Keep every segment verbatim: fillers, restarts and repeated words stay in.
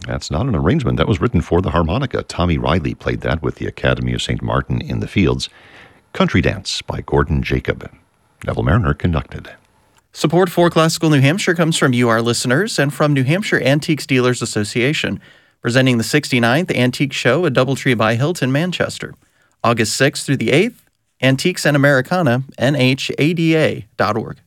That's not an arrangement. That was written for the harmonica. Tommy Riley played that with the Academy of Saint Martin in the Fields. Country Dance by Gordon Jacob. Neville Mariner conducted. Support for Classical New Hampshire comes from you, our listeners, and from New Hampshire Antiques Dealers Association, presenting the sixty-ninth Antique Show at Doubletree by Hilton, Manchester. August sixth through the eighth, Antiques and Americana, N H A D A dot org.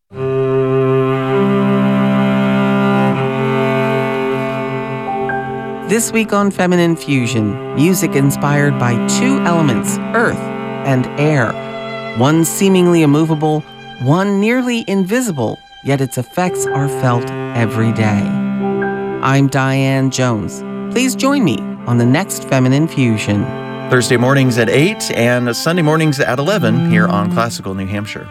This week on Feminine Fusion, music inspired by two elements, earth and air. One seemingly immovable, one nearly invisible, yet its effects are felt every day. I'm Diane Jones. Please join me on the next Feminine Fusion. Thursday mornings at eight and Sunday mornings at eleven here on Classical New Hampshire.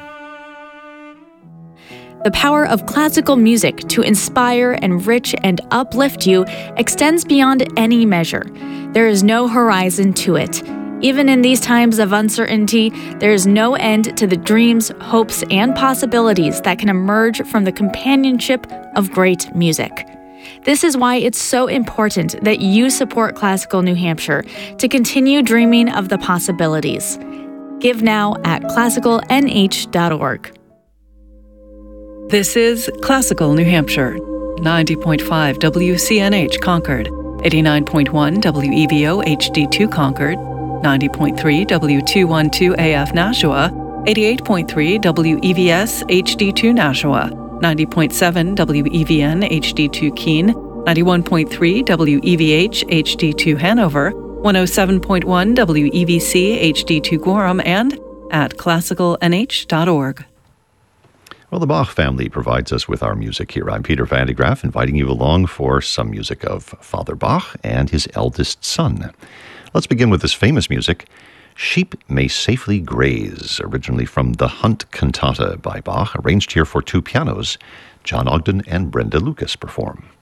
The power of classical music to inspire, enrich, and uplift you extends beyond any measure. There is no horizon to it. Even in these times of uncertainty, there is no end to the dreams, hopes, and possibilities that can emerge from the companionship of great music. This is why it's so important that you support Classical New Hampshire to continue dreaming of the possibilities. Give now at classical n h dot org. This is Classical New Hampshire, ninety point five W C N H Concord, eighty-nine point one W E V O H D two Concord, ninety point three W two twelve A F Nashua, eighty-eight point three W E V S H D two Nashua, ninety point seven W E V N H D two Keene, ninety-one point three W E V H H D two Hanover, one oh seven point one W E V C H D two Gorham, and at classical n h dot org. Well, the Bach family provides us with our music here. I'm Peter Van de Graaff, inviting you along for some music of Father Bach and his eldest son. Let's begin with this famous music, Sheep May Safely Graze, originally from the Hunt Cantata by Bach, arranged here for two pianos. John Ogden and Brenda Lucas perform.